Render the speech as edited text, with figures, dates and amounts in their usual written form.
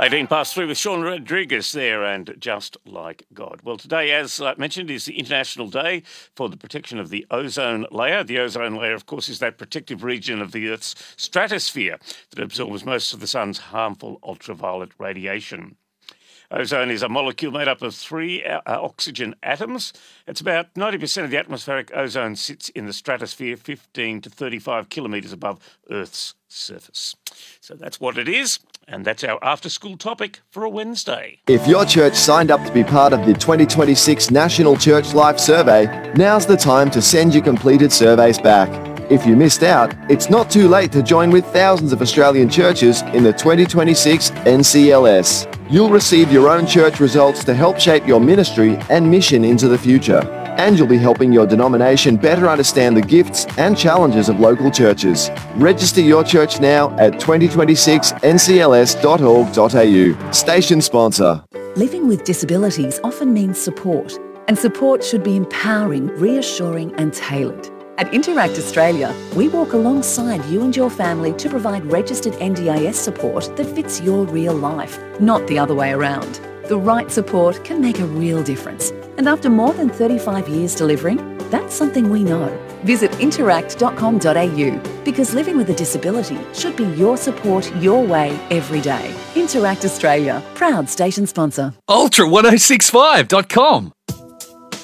18 past 3 with Sean Rodriguez there and Just Like God. Well, today, as mentioned, is the International Day for the Protection of the Ozone Layer. The ozone layer, of course, is that protective region of the Earth's stratosphere that absorbs most of the sun's harmful ultraviolet radiation. Ozone is a molecule made up of three oxygen atoms. It's about 90% of the atmospheric ozone sits in the stratosphere, 15 to 35 kilometres above Earth's surface. So that's what it is, and that's our after-school topic for a Wednesday. If your church signed up to be part of the 2026 National Church Life Survey, now's the time to send your completed surveys back. If you missed out, it's not too late to join with thousands of Australian churches in the 2026 NCLS. You'll receive your own church results to help shape your ministry and mission into the future. And you'll be helping your denomination better understand the gifts and challenges of local churches. Register your church now at 2026ncls.org.au. Station sponsor. Living with disabilities often means support, and support should be empowering, reassuring and tailored. At Interact Australia, we walk alongside you and your family to provide registered NDIS support that fits your real life, not the other way around. The right support can make a real difference. And after more than 35 years delivering, that's something we know. Visit interact.com.au because living with a disability should be your support your way every day. Interact Australia, proud station sponsor. Ultra1065.com